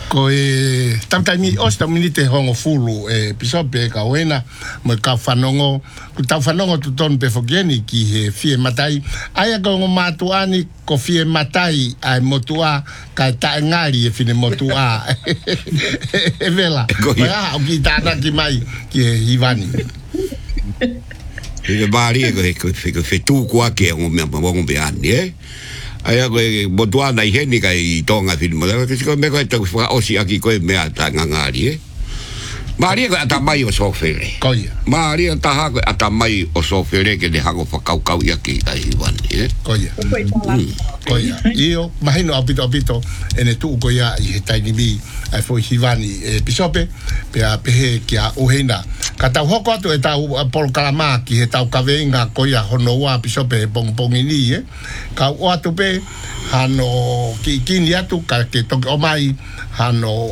ko e tamtami osta minite hongo fulu e pisope ka wena mo ka fanongo ku ta fanongo tu ton pe fogeni ki he fie matai aya ko matuani ko fie matai ai motua ka ta ngari e fine motua e vela ya o ki ta na ki mai ki Ivani e bari ko fe tu kwa ke o me be ani Aya ko motua na heni kai tonga film mo ko me ko to fa osi aki ko me ata ngangari Maria ko ata mai o sofere koia Maria ta ha ko ata mai o sofere ke de hago fa kau ia ki ai wan koia koia io mahino apito ene tu ko ia I tai ni bi ai foi Ivani e pisope pe a pe ki a uhena kata hoko atu e tau pol kalama ki he tau kavenga koia hono wa pisope pongini ka atu pe hano ki kini atu ka ke toke o mai hano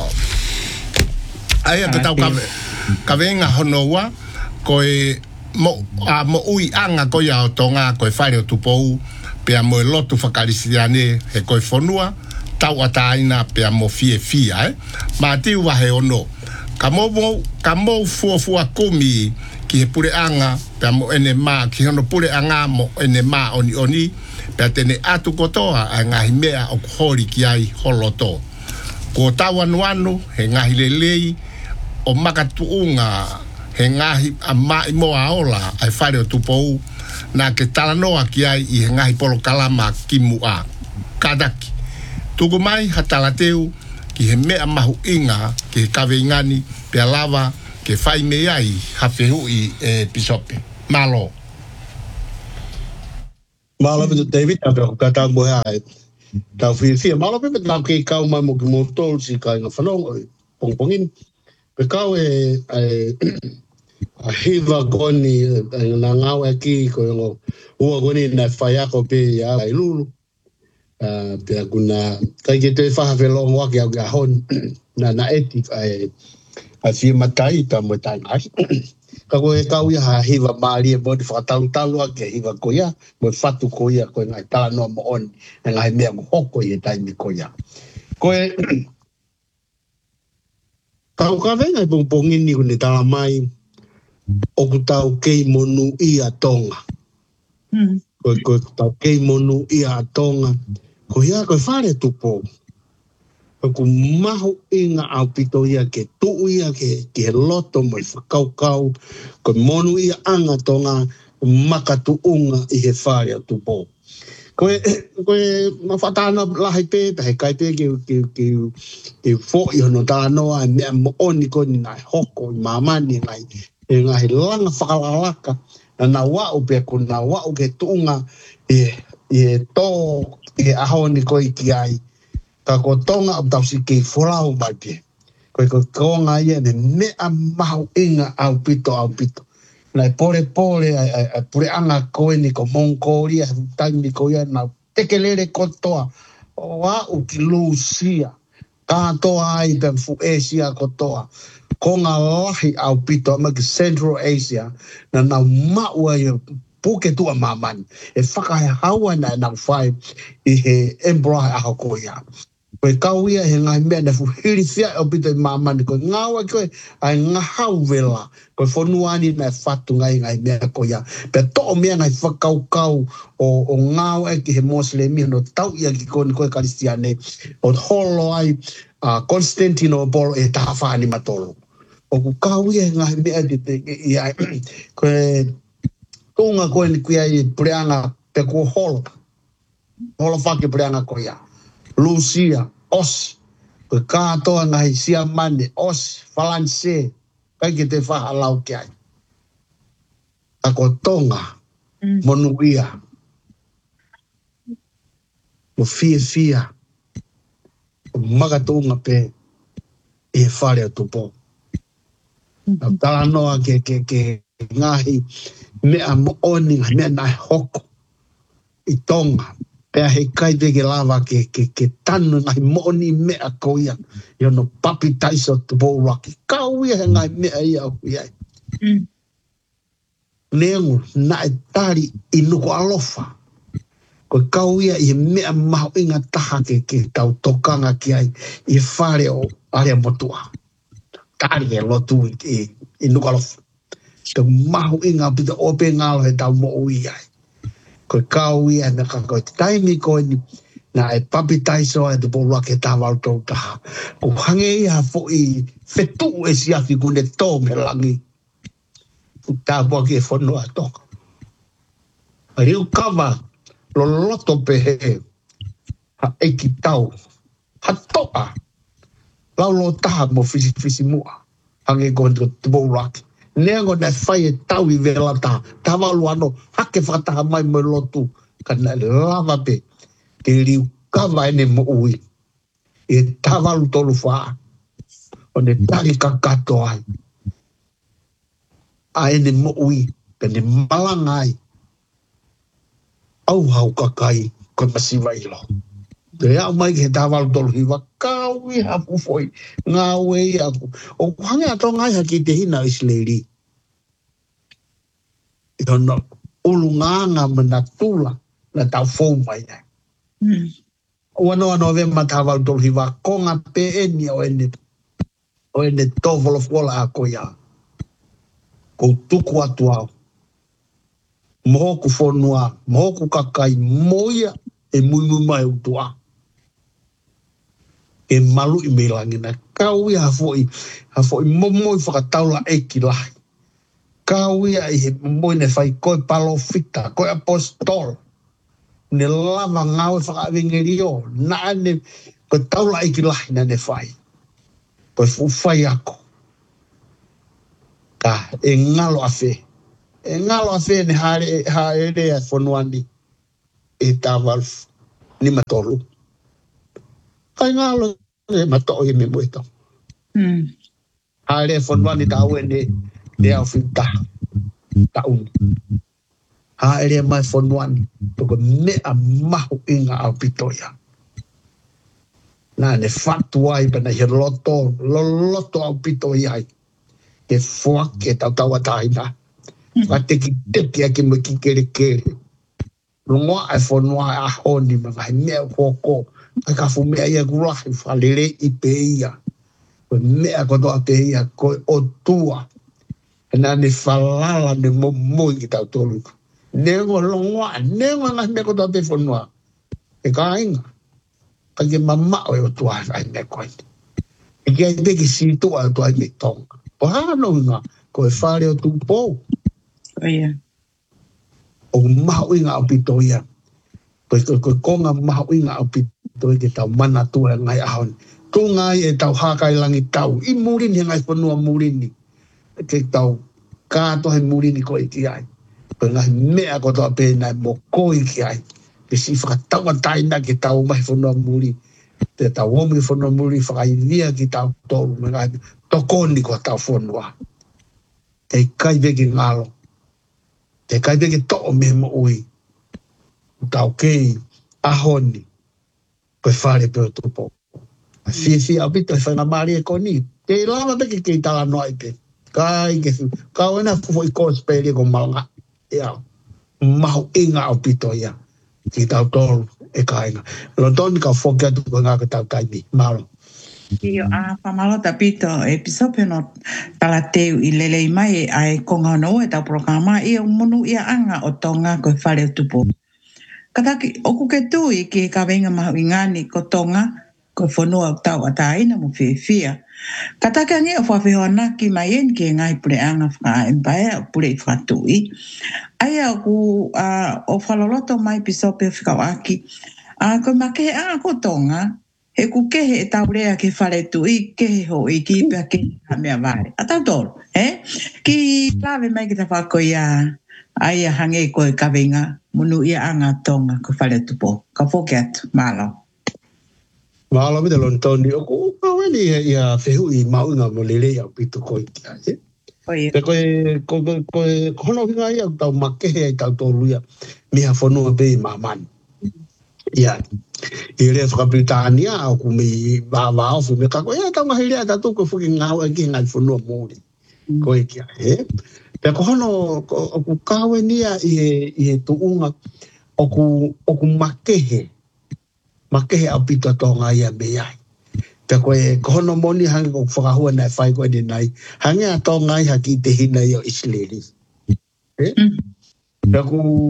aia te tau kavenga hono wa koe mo ui anga koia o tonga koe whare o tupou pe a mo lotu whakarisiane he koe whonua tau ataina pe a mo fie ma tiu wahe ono ka mo fua kumi ki he pure anga pe a mo ene ma ki hono pure anga mo ene ma oni pe a tene atu kotoa a ngahi mea o kuhori ki ai holoto ko tau anuanu he ngahi lelei o makatuunga he ngahi a mai moa ola ai whare o tupou na ke talanoa ki ai I he ngahi polo kalama ki mua kadaki tuku mai hatalateu ki he mea mahu inga ki he kawe ingani pe lava ke whai me ai hawhehui e pisope malo Malo David a pe ka tau mo hai tau fia malo pe tau ke kau mai mo ki mo tol si ka nga whanong pongpongin pe kau a hiva goni na ngau e ki ko ngo ua goni na whaiako pe ia ai lulu pe kuna kai ke te whaha velong waki au ka hon na eti a fia matai ta mo tai ngai ka koe kau ia ha hiva maari e mo di whakatalu ake hiva koia mo whatu koia koe ngai tala noa mo on e ngai mea mo hoko I e taimi koia koe Kau ka venga I pongpongini ko ne tala mai o ku tau kei monu I a tonga. Ko tau kei monu I a tonga. Ko ia koe whare tupo. Ko mahu inga au pito ia ke tuu ia ke he loto mo I whakaukau. Ko monu ia anga tonga makatu unga I he whare a tupo. Koe mawhatana lahi pe, he kai pe ke fo I hono tānoa, e mea mo oni koni ngai hoko, I mamani ngai langa whakalalaka, na wau pe ko na wau ke tunga e tō, e aho ni koi ki ai, ka ko tonga au tausi ke wholau mai pe. Koe ko konga ia ne mea mahu inga au pito. Lai pore ai pure anga koe ni ko Mongolia taimi ko ia na tekelele kotoa o au ki Lucia katoa ai pe fu Asia kotoa konga lahi au pito ma ki Central Asia na mau ai puke tua mamani e whakahe haua na whai I he embroha aho ko ia koe kau ia he ngai mea na fuhiri fia o pito I mamani koe ngawa koe ai ngahau vela koe whonuani na whatu ngai mea ko ia pe to'o mea ngai whakaukau o ngawa e ki he moslemi no tau ia ki koe karistiane o holo ai Constantinople e tahawhani matolo o ku kau ia he ngai mea ia koe tunga koe ni kuia I preanga pe ko holo whake preanga ko ia Lucia, os, koe kātoa ngai sia mane, os, falanse, kai ke te whaha lau ki ai. Ako tonga, monu ia, mo fia, o magatunga pe, e whare o tupo. Tala noa ke ngahi, mea mo oni, mea nai hoko, I tonga, pea he kai te ke lava ke tanu ngai moni mea ko ia. Ia no papi taiso te bōraki. Kau ia he ngai mea ia au iai. Neangu, na e tari I nuko alofa. Ko kau ia i mea maho inga taha ke tau tokanga ki ai i whare o are motua. Tari e lotu i nukalofu. Te maho inga pita ope ngalo he tau mo ui ai. Ko kau ia me kako te taimi ko ni na e papi taiso e te polua ke tawau tau taha. Ko hange ia fo i fetu e siafi kune tō me langi. Tāpua ki e whanua toka. Riu kawa lo loto pehe ha eki tau ha toa lau lo taha mo fisi mua hange kontra te bouraki nengo na whai e tau i vela taha tawa luano hake whataha mai mo lotu kana lava pe ke riu kawa ene mo ui e tawa lu tolu whaa o ne tari kakato ai a ene mo ui kane malangai au hau kakai ko masiva ilo. Te au mai ke tāwalu tolu hiwa, kau i hapu foi, ngā wei aku. O hange ato ngai haki te hina isleiri. I hono, ulu nganga mana tula na tau fou mai nei. O ano ve ma tāwalu tolu hiwa, konga pe eni o ene tovolo fola a koia. Ko tuku atu au. Mohoku whonua, mohoku kakai, moia e muimu mai utua. E malu i meilangina. Kau ia hafoi momoi whakataula eki lahi. Kau ia i he momoi ne whai koe palofita, koe apostol. Ne lava ngau e whakawingeri o. Na ne koe taula eki lahi na ne whai. Koe whai ako. Ka e ngalo a whee. E ngalo a whene haere a whonuani e tāwaru ni matolu. Kai ngalo e matoi e me moito. Haere a whonuani tau ene e au whita tauni. Haere a mai whonuani toko mea mahu inga au pitoia. Nā ne whatu ai pana he loto au pitoia ai. E whuake tau taina. Wateki teki ake mo ki kere. Lungoa e whanua a honi ma vai mea koko. Ai ka fu mea ia gurahi whalere i pe ia. Koe mea kotoa pe ia koe o tua. E nā ne whalala ne momoi ki tau tolu. Nengo lungoa, nengo ngai mea kotoa pe whanua. E ka inga. Pake mamao e o tua ai mea koe. E kia i peki si tua o tua i me tonga. O hano inga, koe whare o tu pou. O mahu inga au pitoia. Koe konga mahu inga au pitoia ke tau mana tua ngai ahon. Tu ngai e tau hakai langi tau. I murini ngai whanua murini. Ke tau kāto he murini koe ki ai. Koe ngai mea ko toa pēnai mo koe ki ai. Ke si whakataua taina ke tau mai whanua muri. Te tau omi whanua muri whakainia ki tau tolu. Me ngai tokoni ko tau whanua. Te kai veki ngalo. Te kai peke to'o me mo ui. Tau kei ahoni. Koe whare peo tupo. Fia au pito e whaina maari e koni. Te lama peke kei tala noa i pe. Kai ke su. Kau ena fufo i kosperi ko malanga. Ia. Mahu inga au pito ia. Ki tau tolu e kainga. Lontoni ka whoki atu ko ngā ka tau kaimi. Malo. Iyo a pamalota pito e pisope no tala teu I lele I mai ai konga no e tau programa I o monu ia anga o tonga koe whare tupo. Kataki oku ke tui ki ka venga mahu ingani ko tonga koe whanua o tau ataina mo whiwhia. Kataki ange o whawhihoana ki mai en ki ngai pure anga whaka embae o pure I whatui. Aia oku o whaloloto mai pisope o whikawaki. Koe make anga ko tonga he ku kehe e taurea ke whare tui, kehe ho I kipea kehe a mea vare. A tau toro, Ki lawe mai ki ta whako ia aia hange koe kawenga, munu ia anga tonga ko whare tupo. Ka whoke atu, malo. Malo mi te lontoni, o kaweni ia whehu I maunga mo lele au pito koe kia, Pe koe hono hinga ia tau makehe ai tau tolu ia, miha whanua pe I mamani. Ia. I rea whakapritania au ku me wawa ofu me kako ia tau ngahi rea tatu ko fuki ngau e ki ngai whanua mōri koe kia Pe ko hono ku kawe nia I he tuunga oku makehe au pito tonga ia me ai. Te koe kohono moni hangi ko whakahua nai whai koe ni nai. Hangi a tonga i haki te hina i o Isleli. Te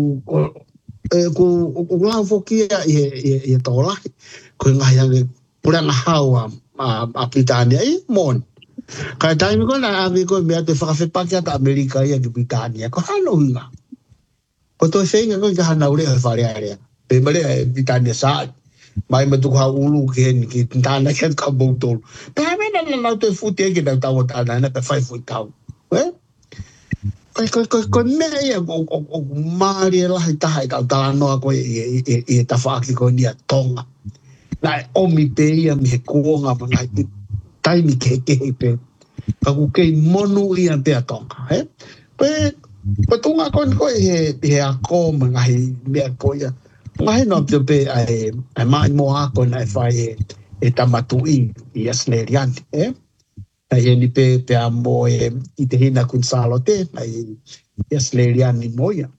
ku lau fokia i e tōlahi. Koe ngai hangi puranga haua a Britania i mon. Kai taimi koe na avi koe mea te whakawhepaki ata Amerika i a ki Britania. Ko hano hinga. Ko toi whenga koe ka hana ure hoi whare area. Pe mare e Britania saai. Mai matuku hau ulu ki heni ki tāna kia ka mautolu. Pea mena na nau toi futi eke nau tau o tāna na pe whai fui tau. Koe mea ia o maari e lahi taha i tau tala noa koe i e tawhaaki koe ni a tonga. Nai omi pe ia mi he kuonga ma ngai taimi kehe pe. Ka ku kei monu ia pe a tonga. Pe tunga koe he a ko ma ngai mea koe ia. Ngahi no pe ai mai mo ako na fai e tamatu i asnerian ai ni pe amo i te hina kun salote ai asnerian ni moia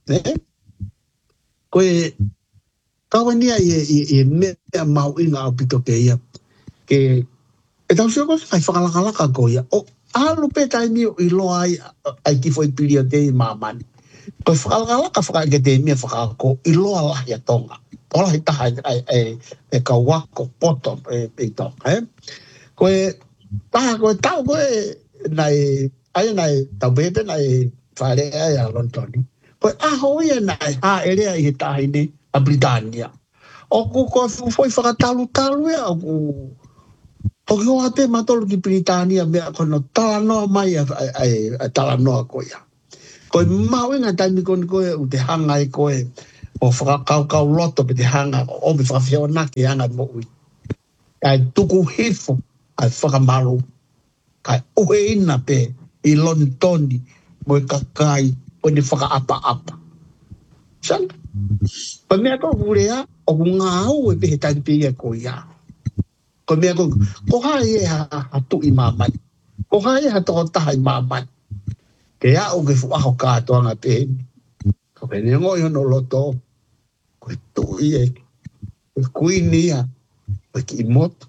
koe kawania i me mau ina apito pe ia ke e tau sio ko fai whakalaka ko ia o alu pe tai mi i loa ai ki foi pilia te mamani ko whakalaka whakake te mia whakako i loa lahi a tonga. Ola hi taha e ka wako poto e tonga. Koe taha koe tau koe nai tau bebe nai whare ai a Lontoni. Koe aho ia nai ha erea i he taha ni a Britania. Oku koe foi whakatalu ia oku toki o ape matolu ki Britania mea kono tala noa mai a tala noa koe ia. Koe mawinga taimi koe u te hanga i koe o whakakau loto pe te hanga o me whakawhio naki hanga mo ui. Kai tuku hifo kai whakamaru. Kai uhe ina pe i Lontoni mo i kakai o ni whakaapa. Sanga. Pa mea ko urea o ngā au e pe he taimi ia ko ia. Ko mea ko hai e ha tu i mamai. Ko hai e ha toko taha i mamai. Ke a o ke fuaho kātoanga pe heni. Ko pene ngoi hono loto. Koe tui e. Koe kuini ia. Koe ki moto.